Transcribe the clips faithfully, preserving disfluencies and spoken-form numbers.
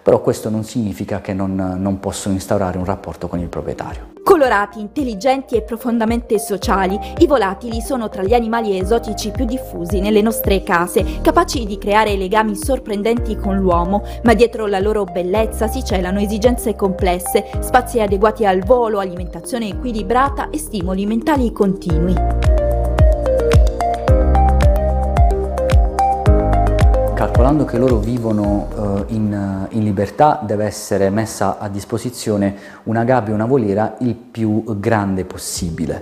però questo non significa che non, non possono instaurare un rapporto con il proprietario. Colorati, intelligenti e profondamente sociali, i volatili sono tra gli animali esotici più diffusi nelle nostre case, capaci di creare legami sorprendenti con l'uomo, ma dietro la loro bellezza si celano esigenze complesse, spazi adeguati al volo, alimentazione equilibrata e stimoli mentali continui. Calcolando che loro vivono eh, in, in libertà, deve essere messa a disposizione una gabbia, una voliera il più grande possibile.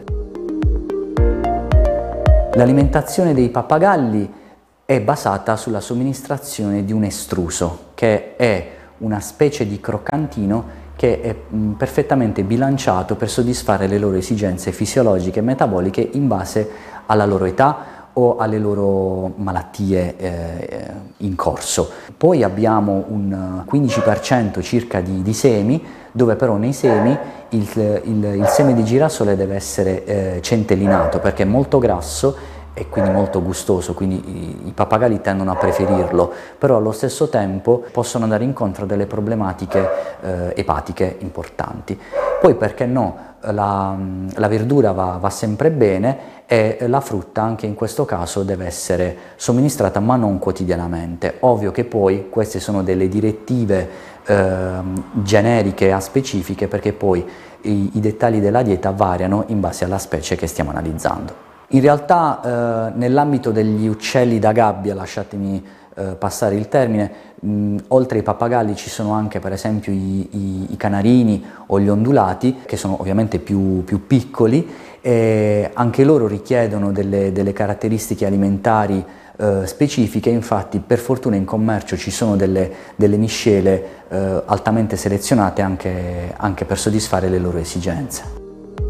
L'alimentazione dei pappagalli è basata sulla somministrazione di un estruso, che è una specie di croccantino che è mh, perfettamente bilanciato per soddisfare le loro esigenze fisiologiche e metaboliche in base alla loro età o alle loro malattie eh, in corso. Poi abbiamo un quindici per cento circa di, di semi, dove però nei semi il, il, il seme di girasole deve essere eh, centellinato perché è molto grasso e quindi molto gustoso, quindi i, i pappagalli tendono a preferirlo, però allo stesso tempo possono andare incontro a delle problematiche eh, epatiche importanti. Poi perché no, la, la verdura va, va sempre bene e la frutta anche in questo caso deve essere somministrata ma non quotidianamente. Ovvio che poi queste sono delle direttive eh, generiche a specifiche perché poi i, i dettagli della dieta variano in base alla specie che stiamo analizzando. In realtà eh, nell'ambito degli uccelli da gabbia, lasciatemi eh, passare il termine, mh, oltre ai pappagalli ci sono anche per esempio i, i, i canarini o gli ondulati, che sono ovviamente più, più piccoli, e anche loro richiedono delle, delle caratteristiche alimentari eh, specifiche. Infatti per fortuna in commercio ci sono delle, delle miscele eh, altamente selezionate anche, anche per soddisfare le loro esigenze.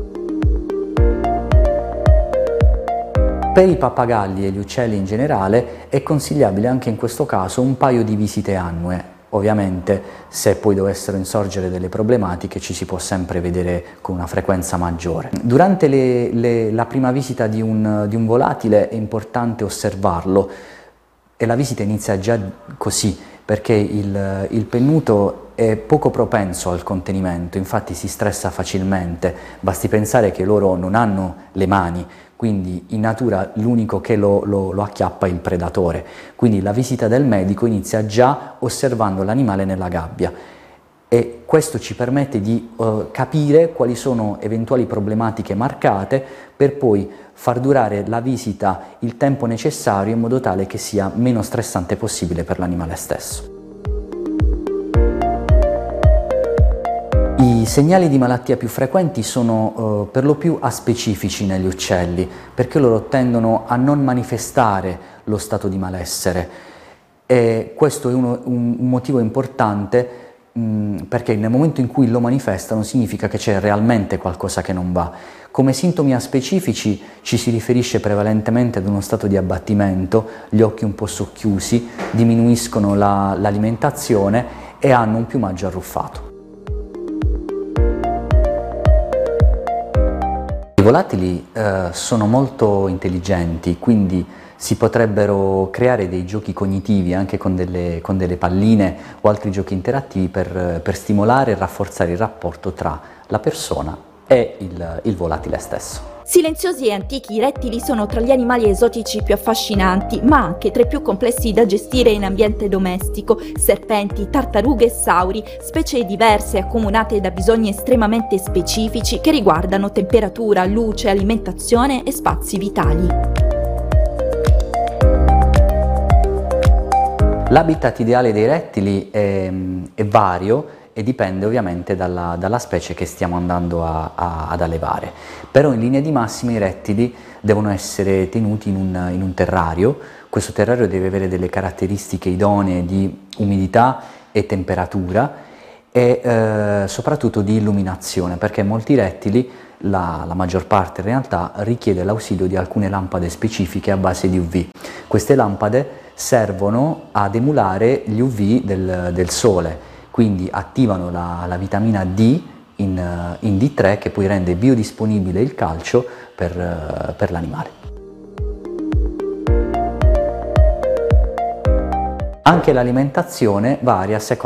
Per i pappagalli e gli uccelli in generale è consigliabile anche in questo caso un paio di visite annue. Ovviamente se poi dovessero insorgere delle problematiche ci si può sempre vedere con una frequenza maggiore. Durante le, le, la prima visita di un, di un volatile è importante osservarlo e la visita inizia già così perché il, il pennuto è poco propenso al contenimento, infatti si stressa facilmente, basti pensare che loro non hanno le mani, quindi in natura l'unico che lo, lo, lo acchiappa è il predatore, quindi la visita del medico inizia già osservando l'animale nella gabbia e questo ci permette di uh, capire quali sono eventuali problematiche marcate per poi far durare la visita il tempo necessario in modo tale che sia meno stressante possibile per l'animale stesso. I segnali di malattia più frequenti sono eh, per lo più aspecifici negli uccelli, perché loro tendono a non manifestare lo stato di malessere e questo è uno, un, un motivo importante mh, perché nel momento in cui lo manifestano significa che c'è realmente qualcosa che non va. Come sintomi aspecifici ci si riferisce prevalentemente ad uno stato di abbattimento, gli occhi un po' socchiusi, diminuiscono la, l'alimentazione e hanno un piumaggio arruffato. I volatili eh, sono molto intelligenti, quindi si potrebbero creare dei giochi cognitivi anche con delle, con delle palline o altri giochi interattivi per, per stimolare e rafforzare il rapporto tra la persona e il, il volatile stesso. Silenziosi e antichi, i rettili sono tra gli animali esotici più affascinanti, ma anche tra i più complessi da gestire in ambiente domestico. Serpenti, tartarughe e sauri, specie diverse accomunate da bisogni estremamente specifici che riguardano temperatura, luce, alimentazione e spazi vitali. L'habitat ideale dei rettili è, è vario e dipende ovviamente dalla, dalla specie che stiamo andando a, a, ad allevare. Però in linea di massima i rettili devono essere tenuti in un, in un terrario. Questo terrario deve avere delle caratteristiche idonee di umidità e temperatura e eh, soprattutto di illuminazione, perché molti rettili, la, la maggior parte in realtà, richiede l'ausilio di alcune lampade specifiche a base di U V. Queste lampade servono ad emulare gli U V del, del sole, quindi attivano la, la vitamina D in, in D tre che poi rende biodisponibile il calcio per, per l'animale. Anche l'alimentazione varia a seconda